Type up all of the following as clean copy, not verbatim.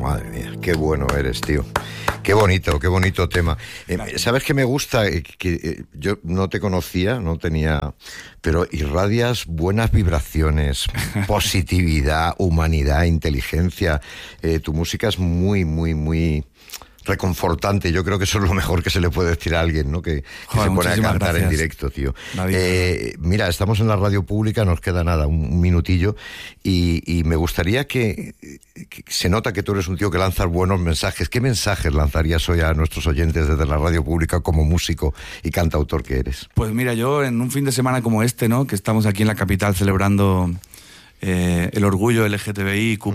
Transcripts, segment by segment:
Madre mía, qué bueno eres, tío. Qué bonito tema. ¿Sabes qué me gusta? Yo no te conocía, no tenía... Pero irradias buenas vibraciones, positividad, humanidad, inteligencia. Tu música es muy, muy, muy... reconfortante. Yo creo que eso es lo mejor que se le puede decir a alguien, ¿no? Que se pone a cantar en directo, tío. Mira, estamos en la radio pública, nos queda nada, un minutillo, y me gustaría que se nota que tú eres un tío que lanzas buenos mensajes. ¿Qué mensajes lanzarías hoy a nuestros oyentes desde la radio pública como músico y cantautor que eres? Pues mira, yo en un fin de semana como este, ¿no? Que estamos aquí en la capital celebrando el orgullo LGTBIQ+,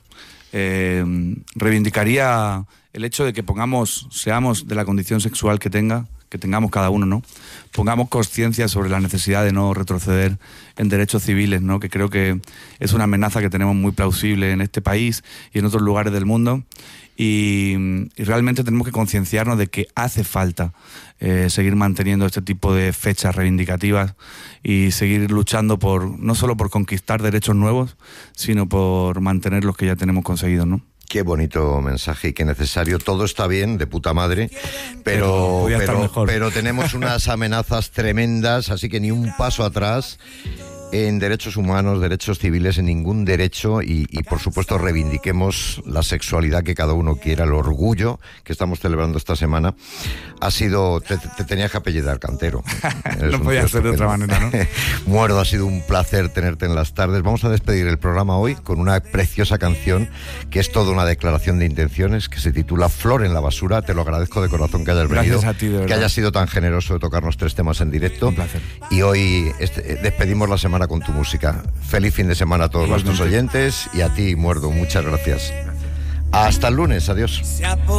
reivindicaría el hecho de que seamos de la condición sexual que tengamos cada uno, ¿no? Pongamos conciencia sobre la necesidad de no retroceder en derechos civiles, ¿no? Que creo que es una amenaza que tenemos muy plausible en este país y en otros lugares del mundo. Y realmente tenemos que concienciarnos de que hace falta seguir manteniendo este tipo de fechas reivindicativas y seguir luchando no solo por conquistar derechos nuevos, sino por mantener los que ya tenemos conseguidos, ¿no? Qué bonito mensaje y qué necesario. Todo está bien, de puta madre, pero tenemos unas amenazas tremendas, así que ni un paso atrás en derechos humanos, derechos civiles, en ningún derecho, y por supuesto reivindiquemos la sexualidad que cada uno quiera, el orgullo que estamos celebrando esta semana. Ha sido, te tenías que apellidar Cantero. No podía ser de otra manera, ¿no? Muerdo, ha sido un placer tenerte en las tardes. Vamos a despedir el programa hoy con una preciosa canción que es toda una declaración de intenciones, que se titula Flor en la basura. Te lo agradezco de corazón que hayas venido. Gracias a ti, de verdad. Que hayas sido tan generoso de tocarnos 3 temas en directo. Un placer. Y hoy despedimos la semana con tu música. Feliz fin de semana a todos nuestros oyentes y a ti, Muerdo, muchas gracias. Hasta el lunes, adiós.